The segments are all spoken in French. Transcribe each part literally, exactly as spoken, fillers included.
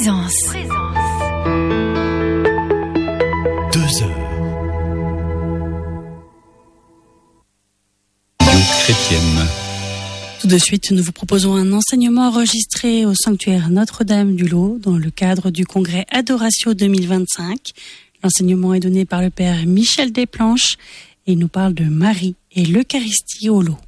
Présence. Deux heures. Radio chrétienne. Tout de suite, nous vous proposons un enseignement enregistré au sanctuaire Notre-Dame du Lot dans le cadre du congrès Adoratio deux mille vingt-cinq. L'enseignement est donné par le père Michel Desplanches et il nous parle de Marie et l'Eucharistie au Lot.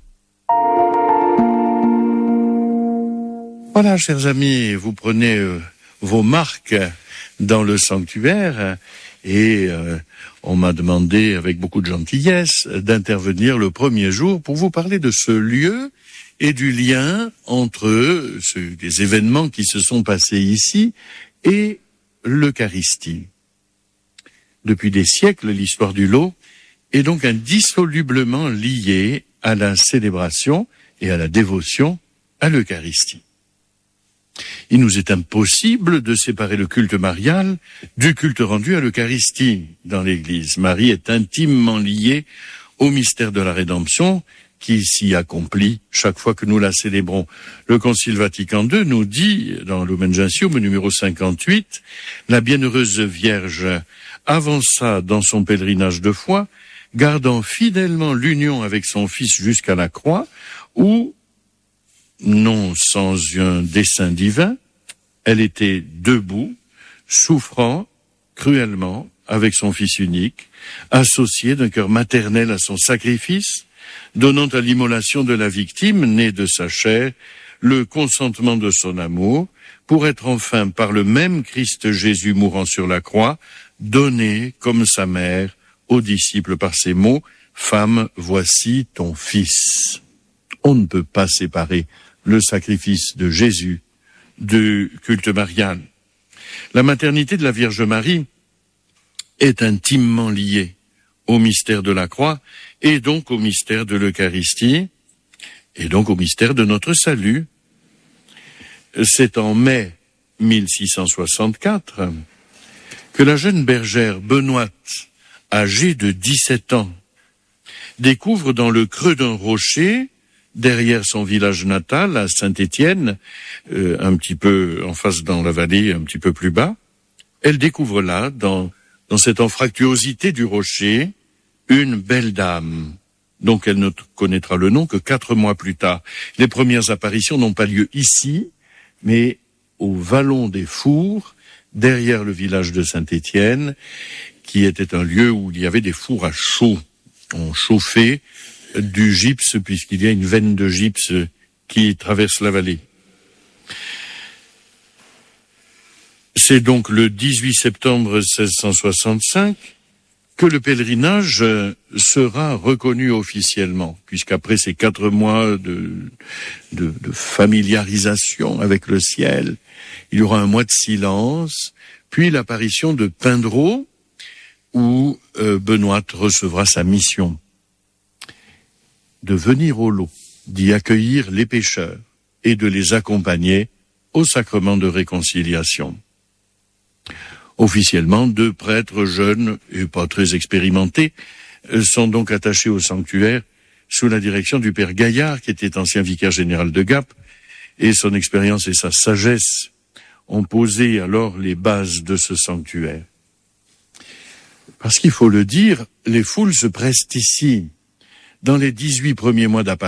Voilà, chers amis, vous prenez euh, vos marques dans le sanctuaire et euh, on m'a demandé avec beaucoup de gentillesse d'intervenir le premier jour pour vous parler de ce lieu et du lien entre ce, les événements qui se sont passés ici et l'Eucharistie. Depuis des siècles, l'histoire du Lot est donc indissolublement liée à la célébration et à la dévotion à l'Eucharistie. Il nous est impossible de séparer le culte marial du culte rendu à l'Eucharistie dans l'Église. Marie est intimement liée au mystère de la rédemption qui s'y accomplit chaque fois que nous la célébrons. Le Concile Vatican deux nous dit, dans Lumen Gentium numéro cinquante-huit, la bienheureuse Vierge avança dans son pèlerinage de foi, gardant fidèlement l'union avec son Fils jusqu'à la croix, où, non sans un dessein divin, elle était debout, souffrant cruellement avec son Fils unique, associée d'un cœur maternel à son sacrifice, donnant à l'immolation de la victime, née de sa chair, le consentement de son amour, pour être enfin, par le même Christ Jésus mourant sur la croix, donné comme sa mère aux disciples par ces mots, « Femme, voici ton Fils ». On ne peut pas séparer le sacrifice de Jésus du culte marial. La maternité de la Vierge Marie est intimement liée au mystère de la croix et donc au mystère de l'Eucharistie et donc au mystère de notre salut. C'est en mai mille six cent soixante-quatre que la jeune bergère Benoîte, âgée de dix-sept ans, découvre dans le creux d'un rocher, derrière son village natal, à Saint-Étienne, euh, un petit peu en face dans la vallée, un petit peu plus bas, elle découvre là, dans, dans cette anfractuosité du rocher, une belle dame, dont elle ne connaîtra le nom que quatre mois plus tard. Les premières apparitions n'ont pas lieu ici, mais au Vallon des Fours, derrière le village de Saint-Étienne, qui était un lieu où il y avait des fours à chaud. On chauffait du gypse, puisqu'il y a une veine de gypse qui traverse la vallée. C'est donc le dix-huit septembre seize cent soixante-cinq que le pèlerinage sera reconnu officiellement, puisqu'après ces quatre mois de, de, de familiarisation avec le ciel, il y aura un mois de silence, puis l'apparition de Pindreau, où euh, Benoît recevra sa mission de venir au lot, d'y accueillir les pécheurs et de les accompagner au sacrement de réconciliation. Officiellement, deux prêtres jeunes et pas très expérimentés sont donc attachés au sanctuaire sous la direction du père Gaillard, qui était ancien vicaire général de Gap, et son expérience et sa sagesse ont posé alors les bases de ce sanctuaire. Parce qu'il faut le dire, les foules se pressent ici. Dans les dix-huit premiers mois d'apparition,